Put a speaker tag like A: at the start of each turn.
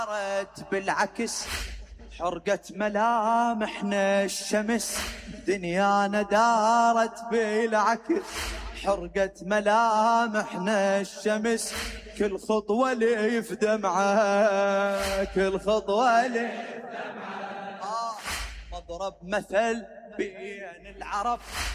A: بالعكس حرقت ملامحنا الشمس، دنيانا دارت بالعكس حرقت ملامحنا الشمس، كل خطوة لي في دمعة، كل خطوة لي في دمعة. مضرب مثل بين العرب